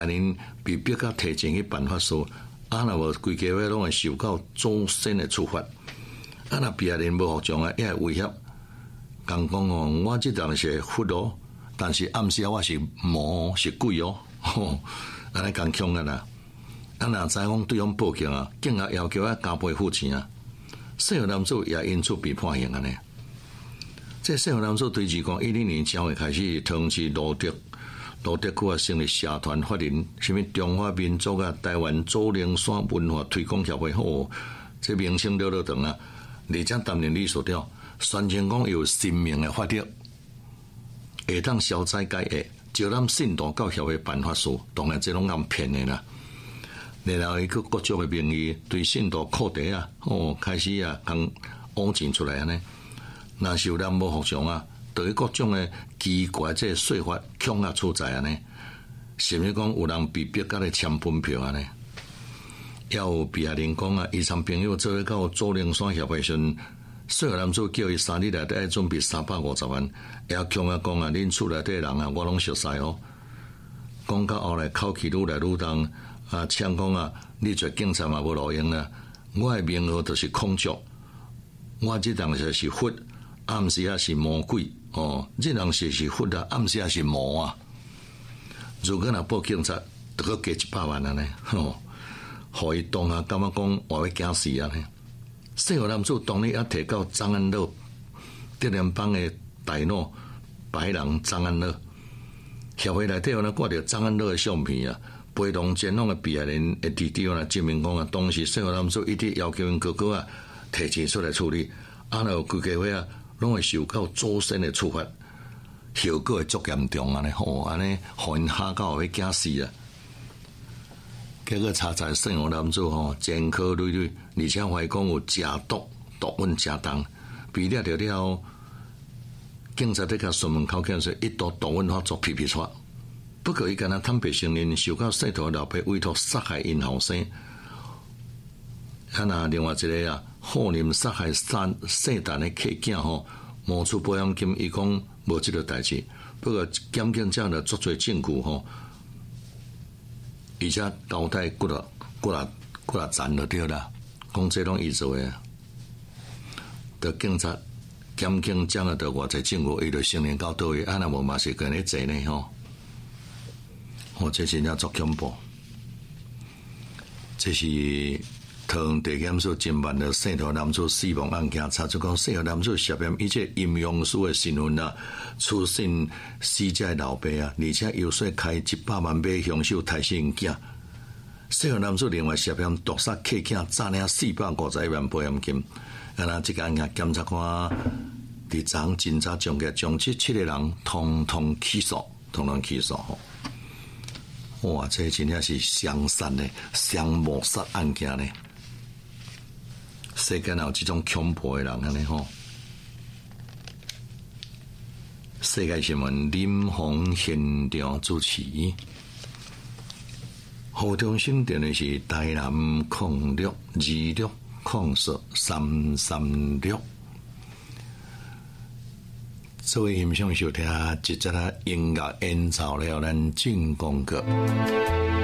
恁被逼甲提前去办法所，若无规家伙拢会受到祖先的处罚。若别人无服从也会威胁。讲我这当是佛哦，但是暗时我是魔是鬼哦，安尼讲强啦。若知讲对方报警警察要求加倍付钱细汉男子也因此被判刑呢。这细汉男子对2012年10月开始通知罗德区成立社团法人，什么中华民族台湾祖灵山文化推广协会这名声了长而且担任理事长，宣称讲有神明的法律，会当消灾解厄，招咱信徒到协会办法事，当然这拢暗骗的啦。然后伊个各种的名义对信徒扩大开始讲挖钱出来呢。若是有人无服从对于各种的奇怪这说法强处在呢，甚至讲有人被逼甲咧签本票呢。也有别人讲伊参朋友做到祖灵山协会时，细汉男子叫伊3日内底准备350万，也强讲恁厝内底人我拢熟悉讲到后来口气愈来愈重呛讲你做警察嘛无路用我的名号就是孔雀，我这当时是佛，暗时也是魔鬼这当时是佛暗时也是魔如果若报警察，就搁加100万呢互伊当下感觉讲我要惊死呢。细汉男子当日也提到张安乐德联邦的大脑白人张安乐协会内底有挂着张安乐的相片陪同前往的别人的弟弟证明讲当时细汉男子一直要求因哥哥提钱出来处理，有规家伙拢会受到祖先的处罚，后果会足严重安尼互因吓到要惊死结果查在细汉男子前科累累，而且怀疑讲有食毒瘾真重，被抓着了后，警察在甲询问口检说一度毒瘾发作皮出。不过伊敢若坦白承认受到细徒老爸委托杀害因后生。另外一个好念杀害姓陈的客囝冒出保险金，伊讲无这个代志。不过检警者就足侪证据而且交代骨力斩就对啦，讲这拢伊做的。的警察检警讲的外侪证据，伊就承认到倒位，若无嘛是跟咧坐呢这真正足恐怖。这是桃园地检署侦办的姓涂男子死亡案件，查出讲姓涂男子涉嫌以这阴阳师的身份处信死者老爸而且游说开100万买凶手杀死因囝。姓涂男子另外涉嫌毒杀客囝，诈领451万保险金。这个案件检察官伫昨真早将这7个人统统起诉。哇，这真正是双杀的双谋杀案件呢！世间有这种恐怖的人世界新闻林鸿现场主持，河中心电的是台南0626043336。作为欣赏收听一则音乐演奏了，咱进广告。